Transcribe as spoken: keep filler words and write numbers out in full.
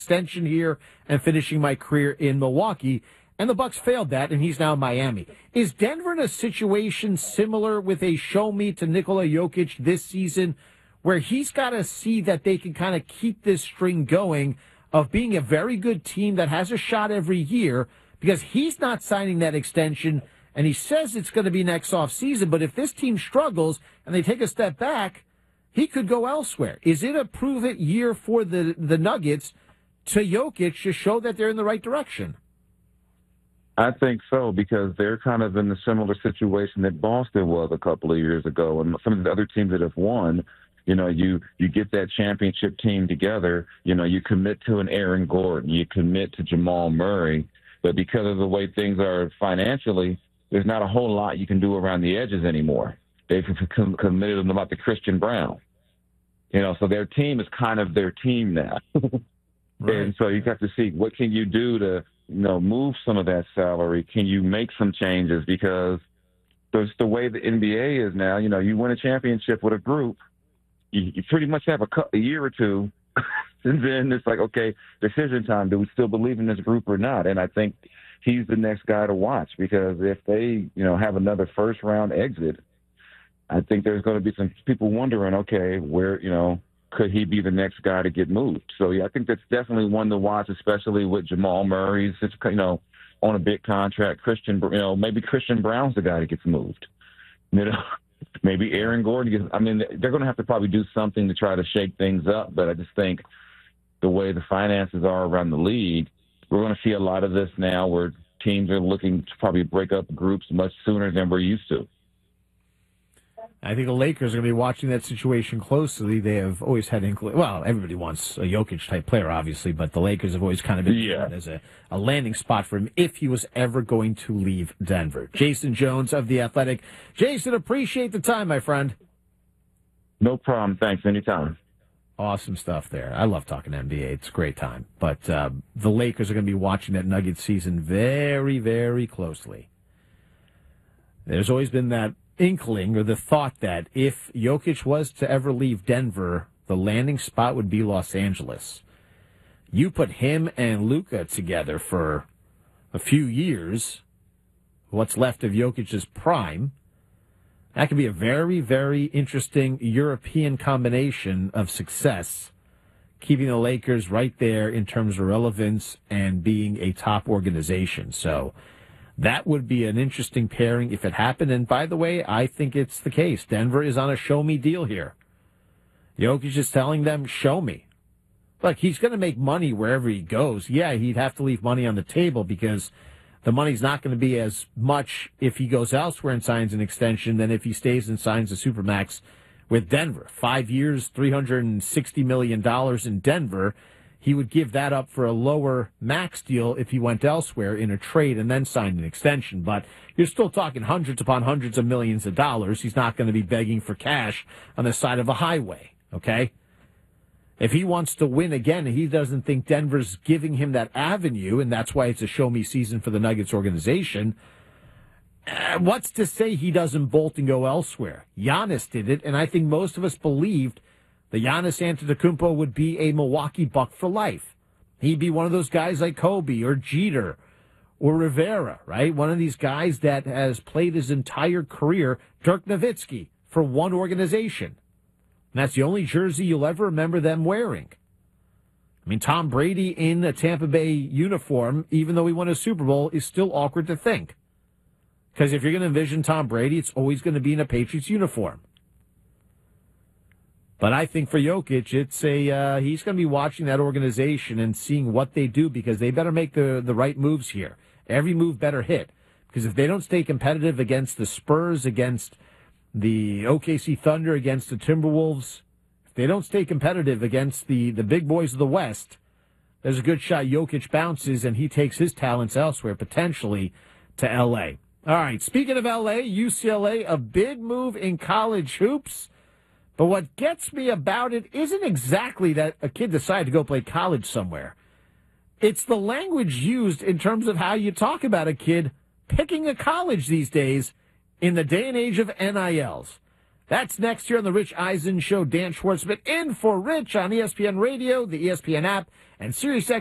extension here and finishing my career in Milwaukee. And the Bucks failed that, and he's now in Miami. Is Denver in a situation similar with a show me to Nikola Jokic this season, where he's got to see that they can kind of keep this string going of being a very good team that has a shot every year, because he's not signing that extension, and he says it's going to be next offseason, but if this team struggles and they take a step back, he could go elsewhere. Is it a prove-it year for the, the Nuggets to Jokic to show that they're in the right direction? I think so, because they're kind of in the similar situation that Boston was a couple of years ago, and some of the other teams that have won. You know, you, you get that championship team together, you know, you commit to an Aaron Gordon, you commit to Jamal Murray, but because of the way things are financially, there's not a whole lot you can do around the edges anymore. They've com- committed them about the Christian Brown. You know, so their team is kind of their team now. Right. And so you have to see, what can you do to, you know, move some of that salary? Can you make some changes? Because it's the way the N B A is now. You know, you win a championship with a group, you, you pretty much have a, a year or two, and then it's like, okay, decision time. Do we still believe in this group or not? And I think he's the next guy to watch, because if they, you know, have another first round exit, I think there's going to be some people wondering, okay, where, you know, could he be the next guy to get moved? So, yeah, I think that's definitely one to watch, especially with Jamal Murray, since, you know, on a big contract. Christian, you know, maybe Christian Brown's the guy that gets moved. You know, maybe Aaron Gordon gets, I mean, they're going to have to probably do something to try to shake things up, but I just think the way the finances are around the league, we're going to see a lot of this now where teams are looking to probably break up groups much sooner than we're used to. I think the Lakers are going to be watching that situation closely. They have always had, incl- well, everybody wants a Jokic-type player, obviously, but the Lakers have always kind of been yeah. as a, a landing spot for him if he was ever going to leave Denver. Jason Jones of The Athletic. Jason, appreciate the time, my friend. No problem. Thanks. Anytime. Awesome stuff there. I love talking N B A. It's a great time. But uh, the Lakers are going to be watching that Nuggets season very, very closely. There's always been that inkling or the thought that if Jokic was to ever leave Denver, the landing spot would be Los Angeles. You put him and Luka together for a few years, what's left of Jokic's prime, that could be a very, very interesting European combination of success, keeping the Lakers right there in terms of relevance and being a top organization. So that would be an interesting pairing if it happened. And by the way, I think it's the case. Denver is on a show-me deal here. Jokic is telling them, show me. Look, he's going to make money wherever he goes. Yeah, he'd have to leave money on the table because the money's not going to be as much if he goes elsewhere and signs an extension than if he stays and signs a Supermax with Denver. Five years, three hundred sixty million dollars in Denver. He would give that up for a lower max deal if he went elsewhere in a trade and then signed an extension. But you're still talking hundreds upon hundreds of millions of dollars. He's not going to be begging for cash on the side of a highway, okay? If he wants to win again and he doesn't think Denver's giving him that avenue, and that's why it's a show-me season for the Nuggets organization, uh, what's to say he doesn't bolt and go elsewhere? Giannis did it, and I think most of us believed that Giannis Antetokounmpo would be a Milwaukee Buck for life. He'd be one of those guys like Kobe or Jeter or Rivera, right? One of these guys that has played his entire career, Dirk Nowitzki, for one organization. And that's the only jersey you'll ever remember them wearing. I mean, Tom Brady in a Tampa Bay uniform, even though he won a Super Bowl, is still awkward to think. Because if you're going to envision Tom Brady, it's always going to be in a Patriots uniform. But I think for Jokic, it's a uh, he's going to be watching that organization and seeing what they do, because they better make the, the right moves here. Every move better hit. Because if they don't stay competitive against the Spurs, against the O K C Thunder, against the Timberwolves, if they don't stay competitive against the, the big boys of the West, there's a good shot Jokic bounces and he takes his talents elsewhere, potentially to L A. All right, speaking of L A, U C L A, a big move in college hoops. But what gets me about it isn't exactly that a kid decided to go play college somewhere. It's the language used in terms of how you talk about a kid picking a college these days in the day and age of N I Ls. That's next here on the Rich Eisen Show. Dan Schwartzman in for Rich on E S P N Radio, the E S P N app, and Sirius